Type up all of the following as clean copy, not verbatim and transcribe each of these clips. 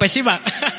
Спасибо.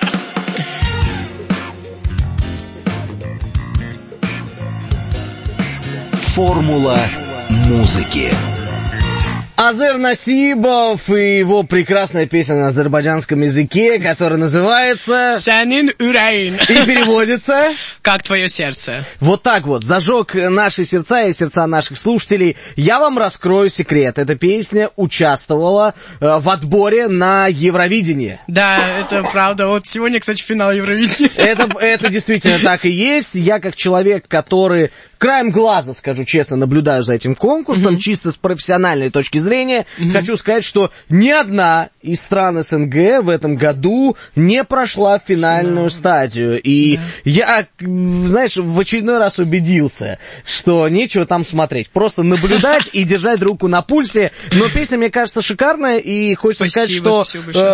Формула музыки. Азер Насибов и его прекрасная песня на азербайджанском языке, которая называется... Сенин Юрейн. И переводится... Как твое сердце. Вот так вот, зажег наши сердца и сердца наших слушателей. Я вам раскрою секрет. Эта песня участвовала в отборе на Евровидении. Да, это правда. Вот сегодня, кстати, финал Евровидения. Это действительно так и есть. Я как человек, который... краем глаза, скажу честно, наблюдаю за этим конкурсом, чисто с профессиональной точки зрения. Хочу сказать, что ни одна из стран СНГ в этом году не прошла финальную стадию. И я, знаешь, в очередной раз убедился, что нечего там смотреть. Просто наблюдать и держать руку на пульсе. Но песня, мне кажется, шикарная, и хочется сказать, что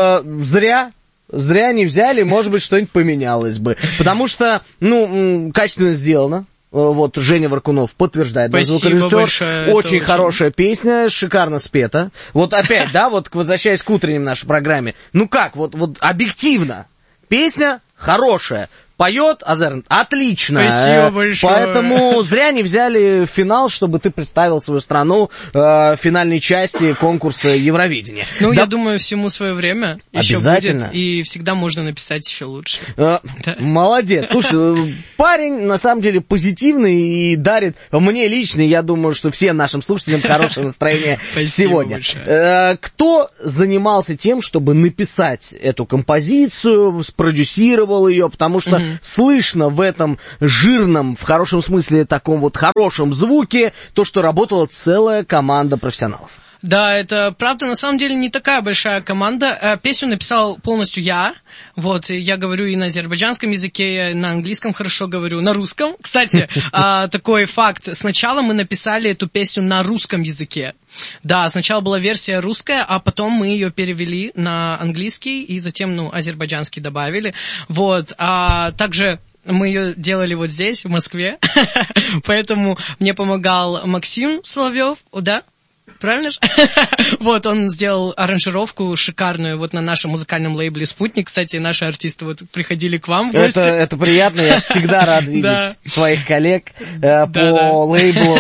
зря не взяли, может быть, что-нибудь поменялось бы. Потому что, качественно сделано. Вот Женя Варкунов подтверждает. Спасибо большое. Очень хорошая песня, шикарно спета. Вот опять, да, вот возвращаясь к утренним нашей программе. Ну как, вот объективно, песня хорошая. Поет Азер отлично. Спасибо большое. Поэтому зря не взяли финал, чтобы ты представил свою страну в финальной части конкурса Евровидения. Я думаю, всему свое время еще будет, и всегда можно написать еще лучше. Молодец. Слушай, парень на самом деле позитивный и дарит мне лично, я думаю, что всем нашим слушателям хорошее настроение сегодня. Кто занимался тем, чтобы написать эту композицию, спродюсировал ее, потому что слышно в этом жирном, в хорошем смысле, таком вот хорошем звуке, то, что работала целая команда профессионалов. Да, это правда, на самом деле не такая большая команда. Песню написал полностью я. Вот, я говорю и на азербайджанском языке, и на английском хорошо говорю, на русском. Кстати, такой факт. Сначала мы написали эту песню на русском языке. Да, сначала была версия русская, а потом мы ее перевели на английский и затем, азербайджанский добавили. Вот, также... Мы ее делали вот здесь, в Москве, поэтому мне помогал Максим Соловьев, да? Правильно же? Вот, он сделал аранжировку шикарную вот на нашем музыкальном лейбле «Спутник». Кстати, наши артисты вот приходили к вам в гости. Это приятно, я всегда рад видеть своих коллег по лейблу.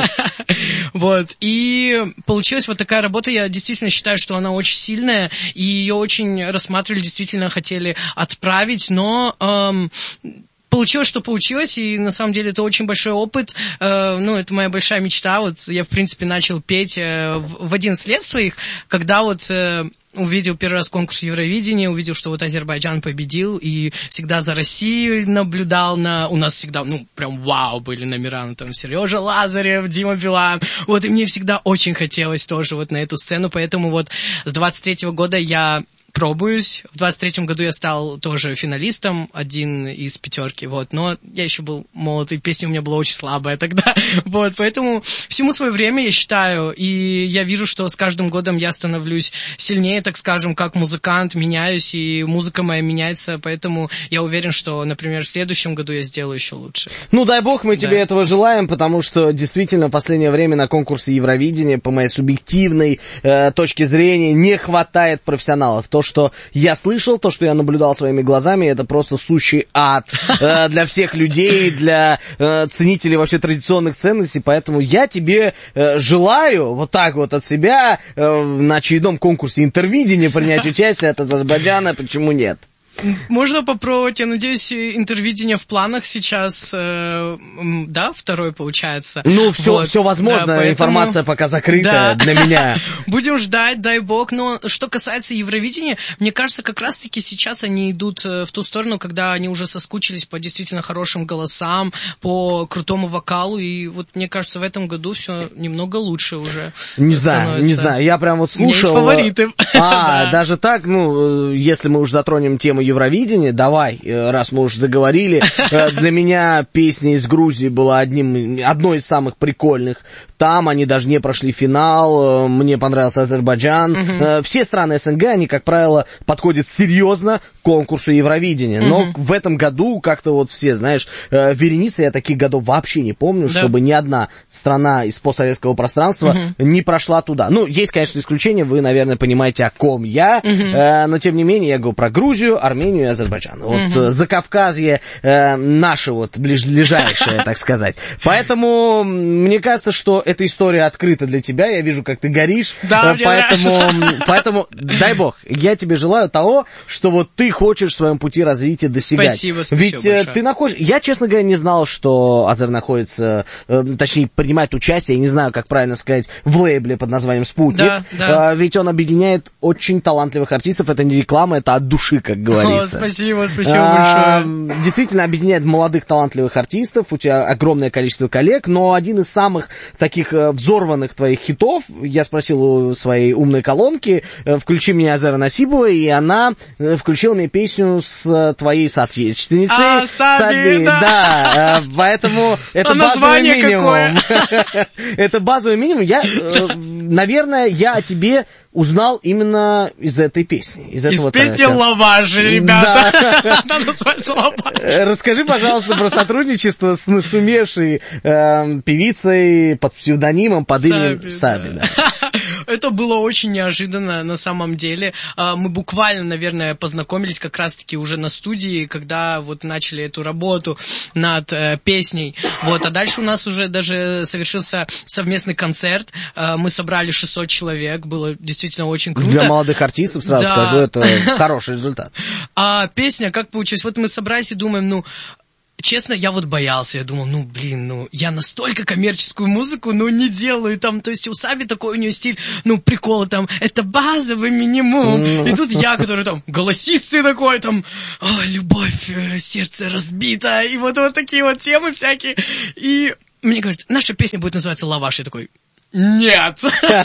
Вот, и получилась вот такая работа. Я действительно считаю, что она очень сильная, и ее очень рассматривали, действительно хотели отправить, но... Получилось, что получилось, и на самом деле это очень большой опыт. Это моя большая мечта. Вот я, в принципе, начал петь в 11 лет своих, когда вот увидел первый раз конкурс Евровидения, увидел, что вот Азербайджан победил, и всегда за Россию наблюдал у нас всегда, прям вау, были номера, там Сережа Лазарев, Дима Билан. Вот, и мне всегда очень хотелось тоже вот на эту сцену, поэтому вот с 23-го года я пробуюсь. В 23-м году я стал тоже финалистом, один из 5, вот, но я еще был молод, и песня у меня была очень слабая тогда, вот, поэтому всему свое время, я считаю, и я вижу, что с каждым годом я становлюсь сильнее, так скажем, как музыкант, меняюсь, и музыка моя меняется, поэтому я уверен, что, например, в следующем году я сделаю еще лучше. Дай бог, мы тебе этого желаем, потому что действительно в последнее время на конкурсе Евровидения, по моей субъективной точке зрения, не хватает профессионалов. То, что я слышал, то, что я наблюдал своими глазами, это просто сущий ад для всех людей, для ценителей вообще традиционных ценностей, поэтому я тебе желаю вот так вот от себя на очередном конкурсе Интервидения принять участие от Азербайджана, почему нет? Можно попробовать, я надеюсь, Интервидение в планах сейчас, да, второй получается. Все возможно, да, поэтому... информация пока закрыта для меня. Будем ждать, дай бог, но что касается Евровидения, мне кажется, как раз-таки сейчас они идут в ту сторону, когда они уже соскучились по действительно хорошим голосам, по крутому вокалу, и вот мне кажется, в этом году все немного лучше уже не знаю, я прям вот слушал... У меня есть фавориты. Даже так, если мы уж затронем тему Евровидения, давай, раз мы уж заговорили, для меня песня из Грузии была одной из самых прикольных там они даже не прошли финал, мне понравился Азербайджан. Все страны СНГ, они, как правило, подходят серьезно к конкурсу Евровидения. Но в этом году как-то вот все, знаешь, вереница, я таких годов вообще не помню, чтобы ни одна страна из постсоветского пространства не прошла туда. Ну, есть, конечно, исключения, вы, наверное, понимаете, о ком я, но, тем не менее, я говорю про Грузию, Армению и Азербайджан. Вот Закавказье наше вот ближайшее, так сказать. Поэтому мне кажется, что эта история открыта для тебя, я вижу, как ты горишь. Да, поэтому, дай бог, я тебе желаю того, что вот ты хочешь в своем пути развития достигать. Спасибо Ведь большое. ты находишь... Я, честно говоря, не знал, что Азер находится, точнее, принимает участие, я не знаю, как правильно сказать, в лейбле под названием «Спутник». Да. Ведь он объединяет очень талантливых артистов, это не реклама, это от души, как говорится. Спасибо большое. Действительно объединяет молодых талантливых артистов, у тебя огромное количество коллег, но один из самых таких взорванных твоих хитов, я спросил у своей умной колонки, включи мне Азера Насибова, и она включила мне песню с твоей соотечественницей. Саби, да. Поэтому это базовый минимум. Это базовый минимум. Наверное, я о тебе узнал именно из этой песни. Из песни «Лаваш», ребята. Она называется «Лаваш». Расскажи, пожалуйста, про сотрудничество с нашумевшей певицей под псевдонимом, под именем Саби. Это было очень неожиданно на самом деле. Мы буквально, наверное, познакомились как раз-таки уже на студии, когда вот начали эту работу над песней. Вот. А дальше у нас уже даже совершился совместный концерт. Мы собрали 600 человек. Было действительно очень круто. Для молодых артистов, сразу скажу, это хороший результат. А песня как получилась? Вот мы собрались и думаем, честно, я вот боялся, я думал, я настолько коммерческую музыку, не делаю там, то есть у Саби такой у нее стиль, приколы там, это базовый минимум, и тут я, который там голосистый такой, там, любовь, сердце разбито, и вот такие вот темы всякие, и мне говорят, наша песня будет называться «Лаваш», я такой... Нет.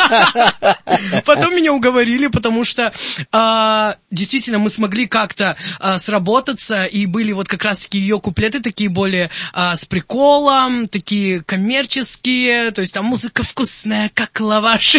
Потом меня уговорили, потому что действительно мы смогли как-то сработаться, и были вот как раз-таки ее куплеты такие более с приколом, такие коммерческие, то есть там музыка вкусная, как лаваш.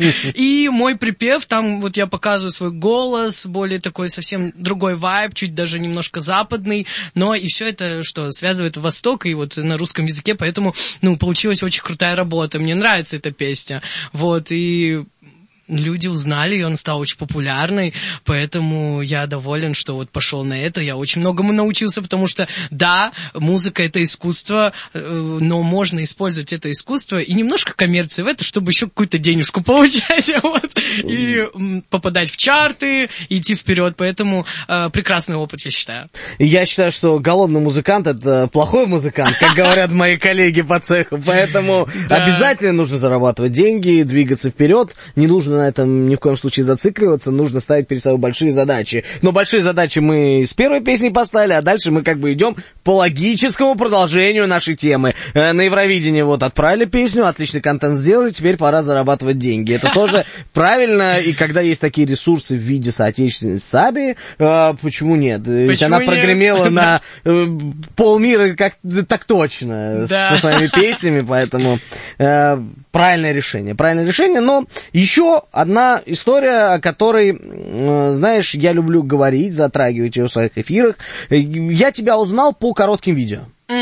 И мой припев, там вот я показываю свой голос, более такой совсем другой вайб, чуть даже немножко западный, но и все это, что связывает Восток и вот на русском языке, поэтому, получилась очень крутая работа. Мне нравится эта песня, вот, и люди узнали, и он стал очень популярный, поэтому я доволен, что вот пошел на это. Я очень многому научился, потому что, да, музыка — это искусство, но можно использовать это искусство и немножко коммерции в это, чтобы еще какую-то денежку получать, вот, и попадать в чарты, идти вперед, поэтому прекрасный опыт, я считаю. Я считаю, что голодный музыкант — это плохой музыкант, как говорят мои коллеги по цеху, поэтому обязательно нужно зарабатывать деньги, двигаться вперед, не нужно на этом ни в коем случае зацикливаться, нужно ставить перед собой большие задачи. Но большие задачи мы с первой песни поставили, а дальше мы как бы идем по логическому продолжению нашей темы. На Евровидении вот отправили песню, отличный контент сделали, теперь пора зарабатывать деньги. Это тоже правильно, и когда есть такие ресурсы в виде соотечественницы Саби, почему нет? Ведь она прогремела на полмира так точно со своими песнями, поэтому правильное решение, но еще одна история, о которой, знаешь, я люблю говорить, затрагивать ее в своих эфирах. Я тебя узнал по коротким видео.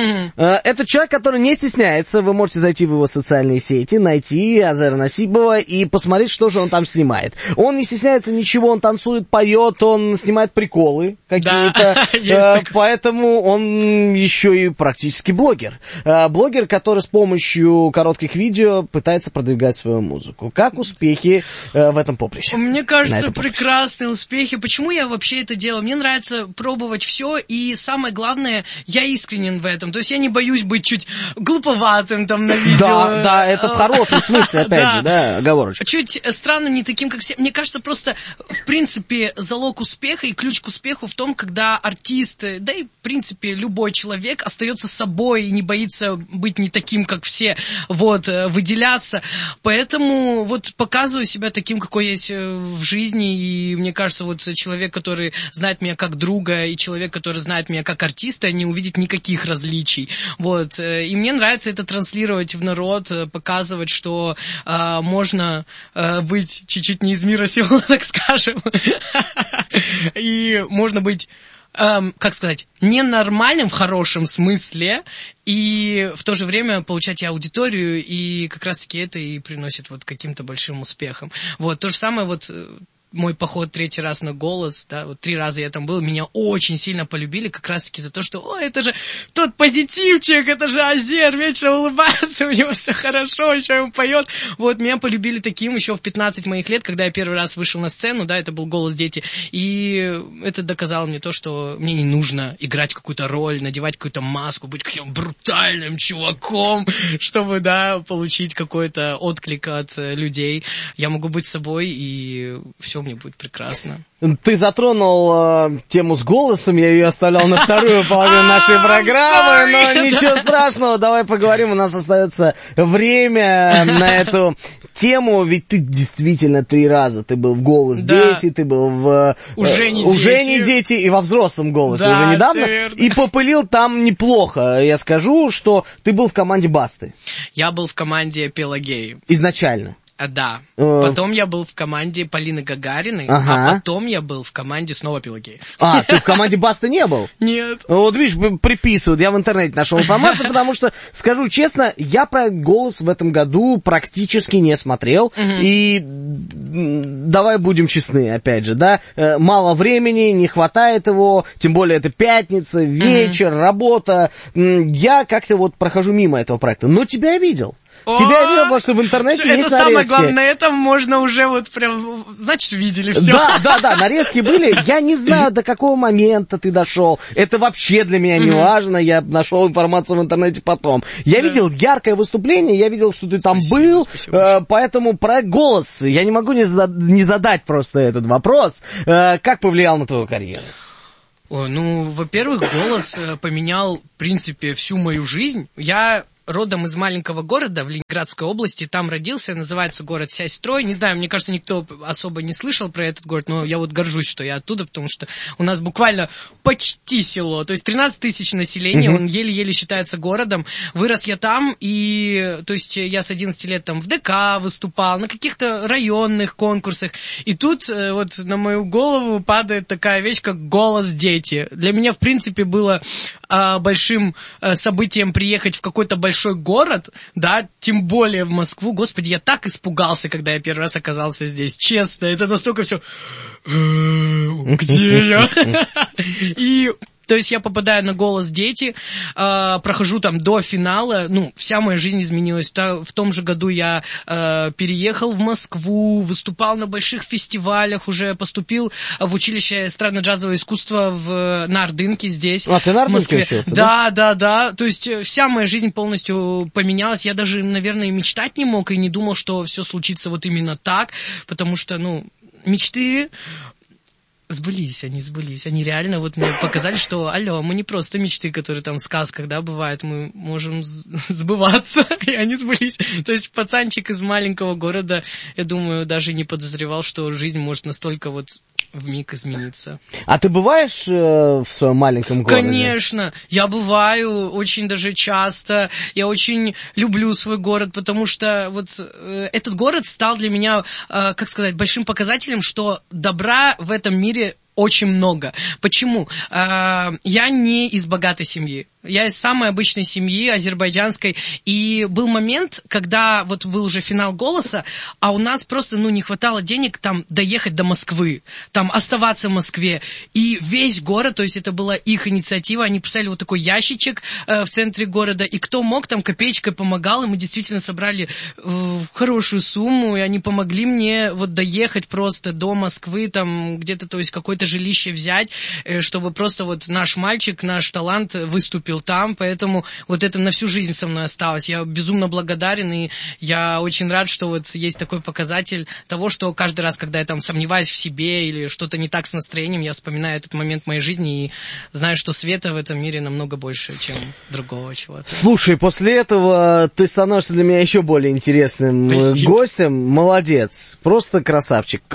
Это человек, который не стесняется. Вы можете зайти в его социальные сети, найти Азера Насибова и посмотреть, что же он там снимает. Он не стесняется ничего, он танцует, поет, он снимает приколы какие-то. Поэтому он еще и практически блогер. Блогер, который с помощью коротких видео пытается продвигать свою музыку. Как успехи в этом поприще? Мне кажется, прекрасные успехи. Почему я вообще это делаю? Мне нравится пробовать все, и самое главное, я искренен в этом. То есть я не боюсь быть чуть глуповатым там на видео. Да, это в хорошем смысле, опять же, да, оговорочка. Чуть странным, не таким, как все. Мне кажется, просто, в принципе, залог успеха и ключ к успеху в том, когда артист, да и, в принципе, любой человек остается собой и не боится быть не таким, как все, вот, выделяться. Поэтому вот показываю себя таким, какой есть в жизни, и мне кажется, вот человек, который знает меня как друга, и человек, который знает меня как артиста, не увидит никаких различий различий. Вот. И мне нравится это транслировать в народ, показывать, что можно быть чуть-чуть не из мира сего, так скажем. И можно быть, как сказать, ненормальным в хорошем смысле, и в то же время получать аудиторию, и как раз-таки это и приносит вот каким-то большим успехом. Вот, то же самое вот мой поход 3-й раз на «Голос», да, вот 3 раза я там был, меня очень сильно полюбили как раз-таки за то, что, ой, это же тот позитивчик, это же Азер, вечно улыбается, у него все хорошо, еще ему поет. Вот, меня полюбили таким еще в 15 моих лет, когда я первый раз вышел на сцену, да, это был «Голос дети», и это доказало мне то, что мне не нужно играть какую-то роль, надевать какую-то маску, быть каким-то брутальным чуваком, чтобы, да, получить какой-то отклик от людей. Я могу быть собой, и все мне будет прекрасно. Ты затронул тему с голосом, я ее оставлял на вторую половину нашей программы, но ничего страшного, давай поговорим, у нас остается время на эту тему, ведь ты действительно 3 раза, ты был в «Голос дети», ты был в «Уже не дети» и во взрослом «Голосе» да, уже недавно, и попылил там неплохо. Я скажу, что ты был в команде «Басты». Я был в команде «Пелагеи». Изначально. Да. Потом я был в команде Полины Гагариной, а потом я был в команде снова Пелагеи. Ты в команде «Басты» не был? Нет. Вот видишь, приписывают. Я в интернете нашел информацию, потому что, скажу честно, я про «Голос» в этом году практически не смотрел. И давай будем честны, опять же, да, мало времени, не хватает его, тем более это пятница, вечер, работа. Я как-то вот прохожу мимо этого проекта. Но тебя я видел. Тебя я видел, потому что в интернете есть нарезки. Это самое главное, на этом можно уже вот прям, значит, видели все. Да, нарезки были. Я не знаю, до какого момента ты дошел. Это вообще для меня не важно. Я нашел информацию в интернете потом. Я видел яркое выступление, я видел, что ты там был. Поэтому проект «Голос», я не могу не задать просто этот вопрос. Как повлиял на твою карьеру? Ну, во-первых, «Голос» поменял, в принципе, всю мою жизнь. Я родом из маленького города в Ленинградской области, там родился, называется город Сясьстрой. Не знаю, мне кажется, никто особо не слышал про этот город, но я вот горжусь, что я оттуда, потому что у нас буквально почти село, то есть 13 тысяч населения, он еле-еле считается городом. Вырос я там, и, то есть, я с 11 лет там в ДК выступал, на каких-то районных конкурсах, и тут вот на мою голову падает такая вещь, как «Голос дети». Для меня, в принципе, было большим событием приехать в какой-то большой город, да, тем более в Москву. Господи, я так испугался, когда я первый раз оказался здесь. Честно, это настолько все... Где я? И... То есть я попадаю на «Голос дети», прохожу там до финала, ну, вся моя жизнь изменилась. В том же году я переехал в Москву, выступал на больших фестивалях, уже поступил в училище эстрадно-джазового искусства на Ордынке здесь, ты на Ордынке учился, да? Да. То есть вся моя жизнь полностью поменялась. Я даже, наверное, мечтать не мог и не думал, что все случится вот именно так, потому что, ну, мечты... Сбылись. Они реально вот мне показали, что, алло, мы не просто мечты, которые там в сказках, да, бывают, мы можем сбываться, и они сбылись. То есть пацанчик из маленького города, я думаю, даже не подозревал, что жизнь может настолько вот вмиг измениться. А ты бываешь в своем маленьком городе? Конечно, я бываю очень даже часто. Я очень люблю свой город, потому что вот этот город стал для меня, как сказать, большим показателем, что добра в этом мире очень много. Почему? Я не из богатой семьи. Я из самой обычной семьи, азербайджанской, и был момент, когда вот был уже финал «Голоса», а у нас просто, ну, не хватало денег там доехать до Москвы, там оставаться в Москве, и весь город, то есть это была их инициатива, они поставили вот такой ящичек в центре города, и кто мог, там копеечкой помогал, и мы действительно собрали хорошую сумму, и они помогли мне вот доехать просто до Москвы, там где-то, то есть какое-то жилище взять, чтобы просто вот наш мальчик, наш талант выступил там, поэтому вот это на всю жизнь со мной осталось. Я безумно благодарен, и я очень рад, что вот есть такой показатель того, что каждый раз, когда я там сомневаюсь в себе или что-то не так с настроением, я вспоминаю этот момент моей жизни и знаю, что света в этом мире намного больше, чем другого чего-то. Слушай, после этого ты становишься для меня еще более интересным гостем. Молодец. Просто красавчик.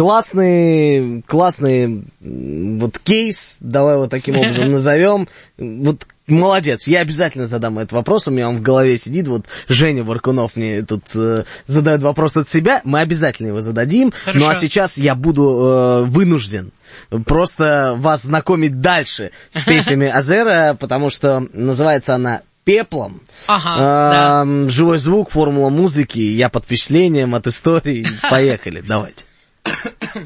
Классный вот кейс, давай вот таким образом назовем. Вот Молодец, я обязательно задам этот вопрос, у меня он в голове сидит, вот Женя Варкунов мне тут задает вопрос от себя, мы обязательно его зададим. Хорошо. Ну а сейчас я буду вынужден просто вас знакомить дальше с песнями Азера, потому что называется она «Пеплом». Ага, да. Живой звук, формула музыки, я под впечатлением от истории. Поехали, давайте.